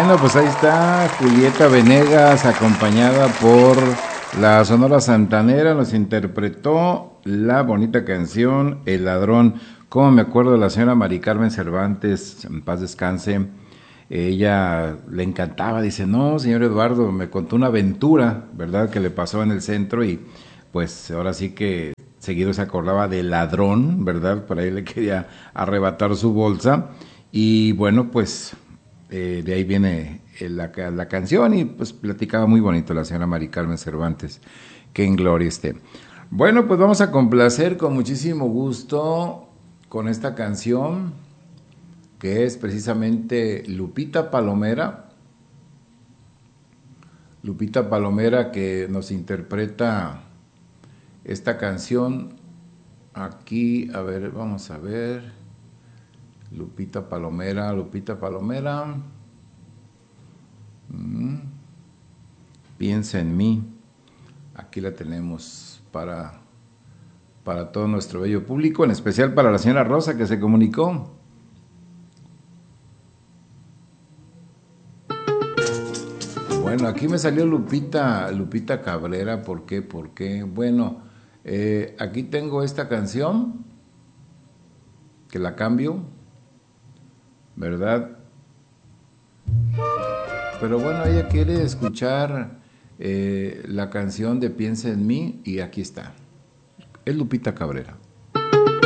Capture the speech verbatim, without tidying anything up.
Bueno, pues ahí está Julieta Venegas, acompañada por la Sonora Santanera, nos interpretó la bonita canción El Ladrón. Como me acuerdo de la señora Mari Carmen Cervantes, en paz descanse, ella le encantaba, dice, no, señor Eduardo, me contó una aventura, ¿verdad?, que le pasó en el centro y pues ahora sí que seguido se acordaba del ladrón, ¿verdad?, por ahí le quería arrebatar su bolsa y bueno, pues eh, de ahí viene la, la canción y pues platicaba muy bonito la señora Mari Carmen Cervantes, que en gloria esté. Bueno, pues vamos a complacer con muchísimo gusto con esta canción, que es precisamente Lupita Palomera. Lupita Palomera que nos interpreta esta canción aquí, a ver, vamos a ver. Lupita Palomera, Lupita Palomera. Mm. Piensa en mí. Aquí la tenemos para, para todo nuestro bello público, en especial para la señora Rosa que se comunicó. Bueno, aquí me salió Lupita, Lupita Cabrera. ¿Por qué? ¿Por qué? Bueno, eh, aquí tengo esta canción, que la cambio, ¿verdad? Pero bueno, ella quiere escuchar eh, la canción de Piensa en mí y aquí está. Es Lupita Cabrera.